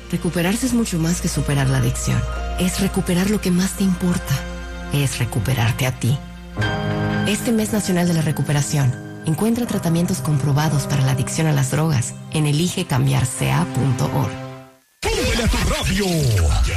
Recuperarse es mucho más que superar la adicción. Es recuperar lo que más te importa. Es recuperarte a ti. Este mes nacional de la recuperación, encuentra tratamientos comprobados para la adicción a las drogas en eligecambiarca.org. ¡Súbele a tu radio!